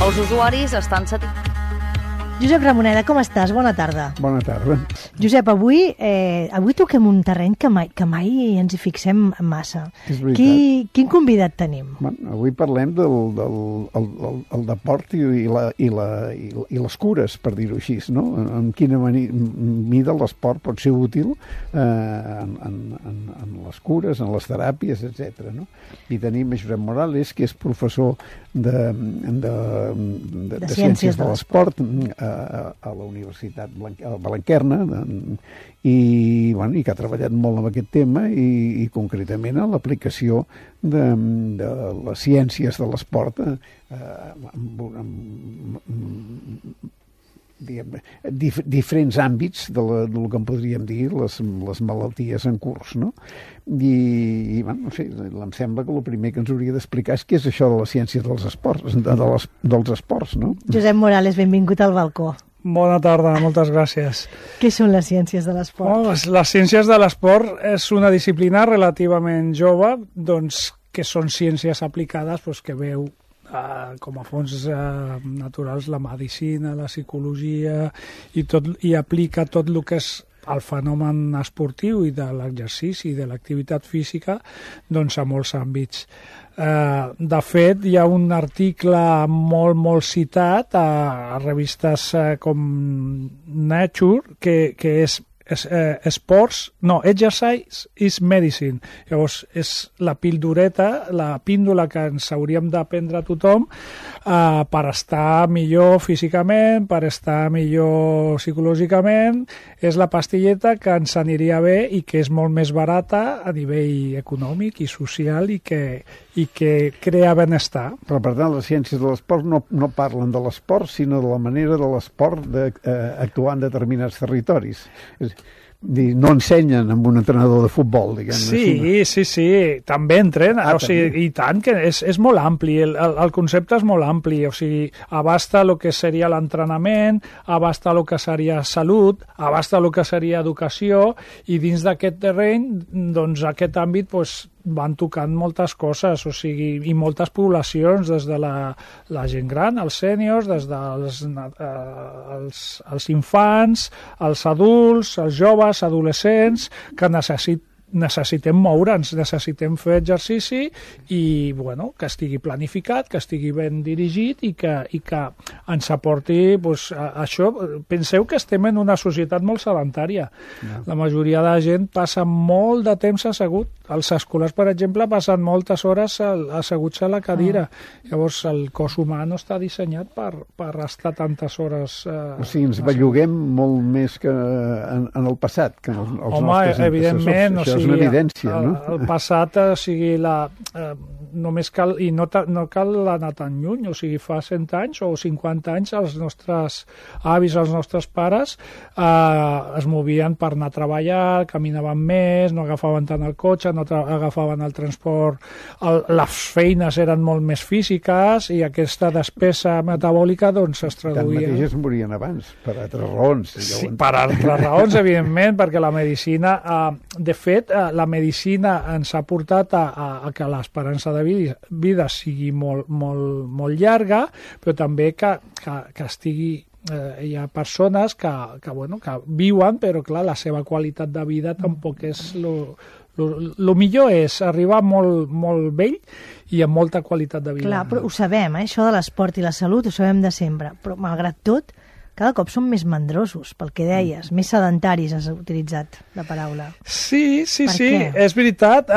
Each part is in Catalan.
Els usuaris estan satisfets. Josep Ramoneda, com estàs? Bona tarda. Bona tarda. Josep, avui toquem un terreny que mai ens hi fixem massa. És veritat. Quin convidat tenim? Bueno, avui parlem del deport i les cures, per dir-ho així, no? En quina mida l'esport pot ser útil en les cures, en les teràpies, etc. No? I tenim Josep Morales, que és professor de Ciències de l'Esport a la Universitat Blanquerna i que ha treballat molt amb aquest tema i concretament en l'aplicació de les ciències de l'esport diferents àmbits del que en podríem dir les malalties en curs, no? I no sé, em sembla que el primer que ens hauria d'explicar és què és això de les ciències dels esports, no? Josep Morales, benvingut al balcó. Bona tarda, moltes gràcies. Què són les ciències de l'esport? Les ciències de l'esport és una disciplina relativament jove, doncs, que són ciències aplicades que veu com a fons naturals la medicina, la psicologia i aplica tot el que és el fenomen esportiu i de l'exercici i de l'activitat física doncs, a molts àmbits. De fet, hi ha un article molt citat a revistes com Nature que és exercise is medicine. Llavors, és la pildoreta, la píndola que ens hauríem de prendre a tothom per estar millor físicament, per estar millor psicològicament. És la pastilleta que ens aniria bé i que és molt més barata a nivell econòmic i social i que crea benestar. Però, per tant, les ciències de l'esport no parlen de l'esport, sinó de la manera de l'esport d'actuar en determinats territoris. No ensenyen amb un entrenador de futbol, diguem-ne. Sí, també entrena, i tant, que és molt ampli, el concepte és molt ampli, o sigui, abasta el que seria l'entrenament, abasta el que seria salut, abasta el que seria educació, i dins d'aquest terreny, doncs, aquest àmbit, van tocant moltes coses, o sigui, i moltes poblacions, des de la gent gran, els sèniors, des dels els infants, els adults, els joves, adolescents, que necessitem moure'ns, necessitem fer exercici i, que estigui planificat, que estigui ben dirigit i que ens aporti això. Penseu que estem en una societat molt sedentària. La majoria de la gent passa molt de temps assegut. Els escolars, per exemple, passen moltes hores asseguts a la cadira. Llavors, el cos humà no està dissenyat per estar tantes hores o sigui, ens belluguem molt més que en el passat, que els nostres evidentment, això és una evidència, no? El passat, o sigui, només cal, i no cal anar tan lluny, o sigui, fa 100 anys o 50 anys els nostres avis, els nostres pares es movien per anar a treballar, caminaven més, no agafaven tant el cotxe, no agafaven el transport, les feines eren molt més físiques i aquesta despesa metabòlica doncs es traduïa. Tanmateix es morien abans, per altres raons. Sí, per altres raons, evidentment, perquè la medicina, de fet, la medicina ens ha portat a que l'esperança de vida sigui molt llarga, però també que estigui hi ha persones que viuen, però clar, la seva qualitat de vida tampoc és el millor és arribar molt vell i amb molta qualitat de vida. Clar, però ho sabem, això de l'esport i la salut ho sabem de sempre, però malgrat tot cada cop són més mandrosos, pel que deies, més sedentaris, has utilitzat la paraula. Sí, és veritat.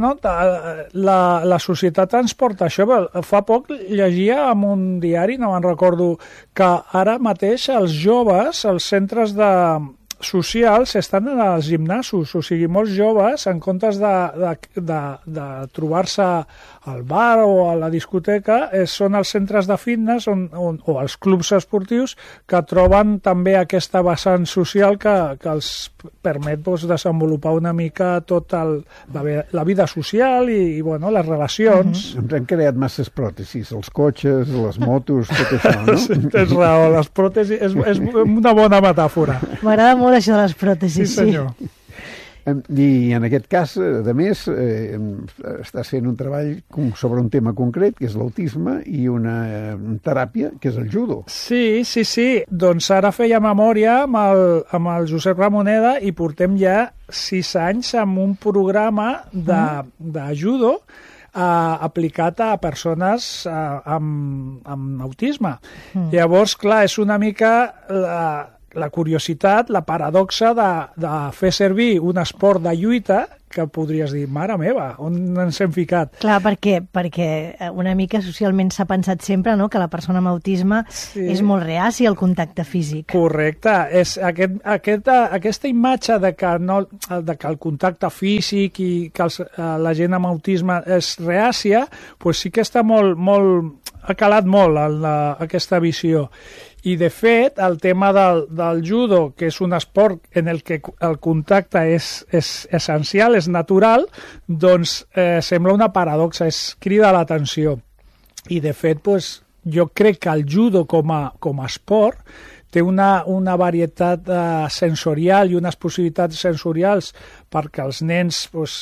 La societat ens porta això. Fa poc llegia en un diari, no me'n recordo, que ara mateix els joves, els centres socials estan als gimnasos, o sigui, molts joves, en comptes de trobar-se al bar o a la discoteca, són els centres de fitness o els clubs esportius que troben també aquesta vessant social que els permet desenvolupar una mica tota la vida social i les relacions. Ens han creat masses pròtesis, els cotxes, les motos, tot això, no? Tens raó, les pròtesis és una bona metàfora. M'agrada molt això de les pròtesis, sí. Senyor. I en aquest cas, a més, estàs fent un treball sobre un tema concret, que és l'autisme, i una teràpia, que és el judo. Sí. Doncs ara feia memòria amb el Josep Ramoneda i portem ja 6 anys amb un programa de judo aplicat a persones amb autisme. Llavors, clar, és una mica la curiositat, la paradoxa de fer servir un esport de lluita que podries dir, mare meva, on ens hem ficat? Clar, perquè una mica socialment s'ha pensat sempre, no?, que la persona amb autisme és molt reàcia al contacte físic. Correcte. És aquesta imatge de que el contacte físic i que la gent amb autisme és reàcia, doncs sí que està ha calat molt aquesta visió. I, de fet, el tema del judo, que és un esport en el que el contacte és essencial, és natural, doncs sembla una paradoxa, crida l'atenció. I, de fet, jo crec que el judo com a esport té una varietat sensorial i unes possibilitats sensorials perquè els nens,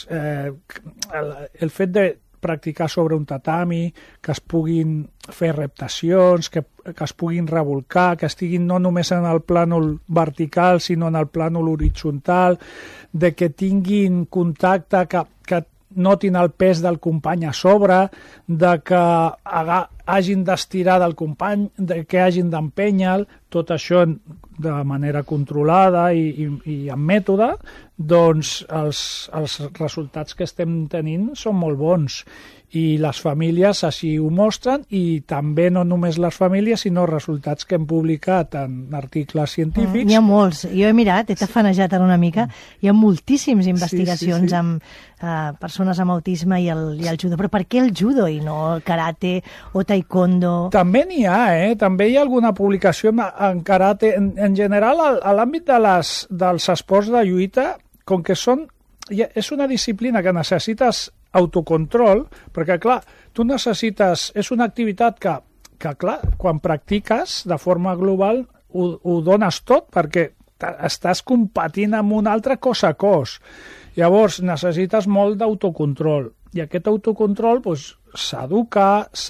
el fet de practicar sobre un tatami, que es puguin fer reptacions, que es puguin revolcar, que estiguin no només en el plànol vertical, sinó en el plànol horitzontal, de que tinguin contacte, que notin el pes del company a sobre, de que hagin d'estirar del company, de que hagin d'empènyer, tot això de manera controlada i amb mètode, doncs els resultats que estem tenint són molt bons. I les famílies així ho mostren, i també no només les famílies, sinó resultats que hem publicat en articles científics. N'hi ha molts. Jo he mirat, he tafanejat una mica, hi ha moltíssimes investigacions amb persones amb autisme i el judo. Però per què el judo i no el karate o taekwondo? També n'hi ha, també hi ha alguna publicació en karate. En general, a l'àmbit dels esports de lluita, com que és una disciplina que necessites autocontrol, perquè, clar, tu necessites... És una activitat que clar, quan practiques de forma global ho dones tot, perquè estàs competint amb un altre cos a cos. Llavors, necessites molt d'autocontrol. I aquest autocontrol s'educa,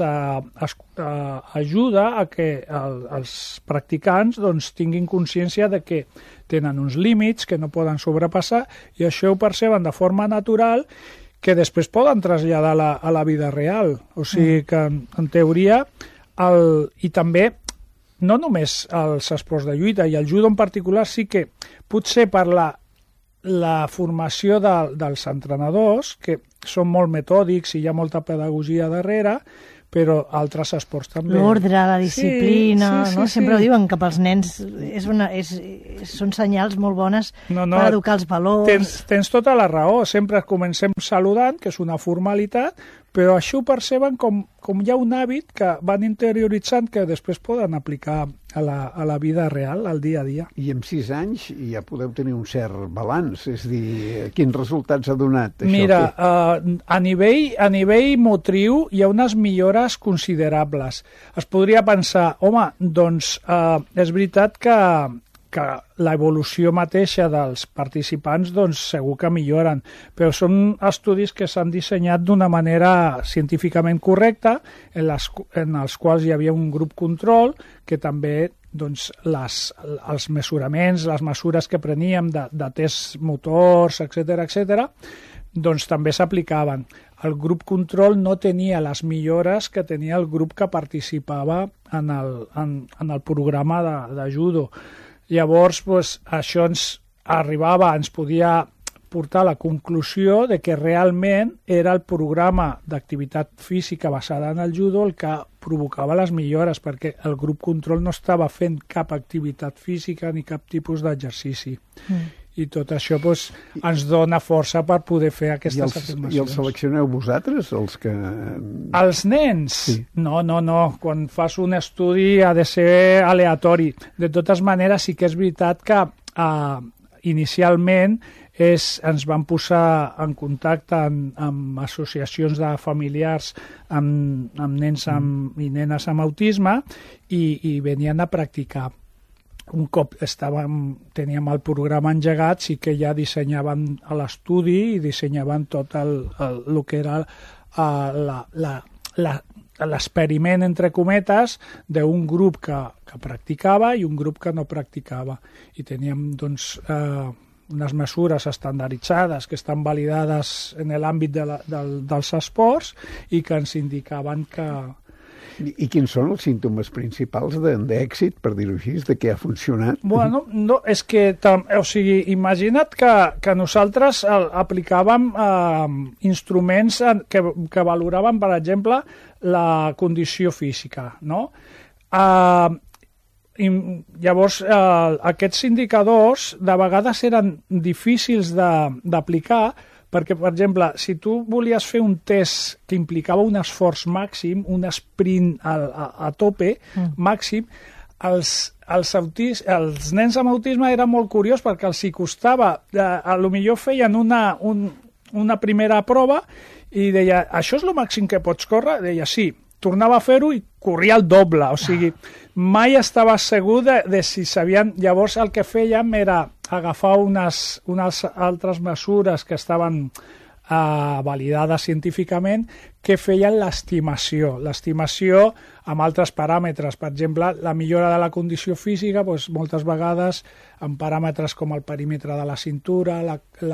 ajuda a que els practicants tinguin consciència de que tenen uns límits que no poden sobrepassar, i això ho perceben de forma natural, que després poden traslladar a la vida real. O sigui que, en teoria, i també, no només els esports de lluita, i el judo en particular, sí que potser per la formació dels entrenadors, que són molt metòdics i hi ha molta pedagogia darrere, però altres esports també. L'ordre, la disciplina, no? Sempre ho diuen, que pels nens són senyals molt bones per educar els valors. Tens tota la raó, sempre comencem saludant, que és una formalitat, però això ho perceben com hi ha un hàbit que van interioritzant, que després poden aplicar a la vida real, al dia a dia. I en 6 anys ja podeu tenir un cert balanç, és a dir, quins resultats ha donat això? Mira, a nivell motriu hi ha unes millores considerables. Es podria pensar, home, doncs és veritat que l'evolució mateixa dels participants segur que milloren, però són estudis que s'han dissenyat d'una manera científicament correcta, en els quals hi havia un grup control que també els mesuraments, les mesures que preníem de tests motors, etc., doncs també s'aplicaven. El grup control no tenia les millores que tenia el grup que participava en el programa de judo. Llavors, això ens podia portar a la conclusió de que realment era el programa d'activitat física basada en el judo el que provocava les millores, perquè el grup control no estava fent cap activitat física ni cap tipus d'exercici. I tot això ens dona força per poder fer aquestes afirmacions. I els seleccioneu vosaltres, els que... Els nens? Sí. No. Quan fas un estudi ha de ser aleatori. De totes maneres, sí que és veritat que inicialment ens van posar en contacte amb associacions de familiars amb nens i nenes amb autisme i venien a practicar. un cop teníem el programa engegat, sí que ja dissenyaven a l'estudi i dissenyaven tot el que era l'experiment, entre cometes, d'un grup que practicava i un grup que no practicava. I teníem, doncs, unes mesures estandarditzades que estan validades en l'àmbit dels esports i que ens indicaven que... I quins són els símptomes principals d'èxit, per dir-ho així, de què ha funcionat? Bueno, no, és que, o sigui, imagina't que nosaltres aplicàvem instruments que valoraven, per exemple, la condició física, no? I llavors, aquests indicadors de vegades eren difícils d'aplicar perquè, per exemple, si tu volies fer un test que implicava un esforç màxim, un sprint a tope màxim, els nens amb autisme era molt curiós perquè els hi costava, potser feien una primera prova i deia, això és el màxim que pots córrer? Deia, sí. Tornava a fer-ho i corria el doble, o sigui, mai estava segur de si sabien... Llavors el que fèiem era agafar unes altres mesures que estaven validades científicament que feien l'estimació amb altres paràmetres. Per exemple, la millora de la condició física, doncs, moltes vegades amb paràmetres com el perímetre de la cintura,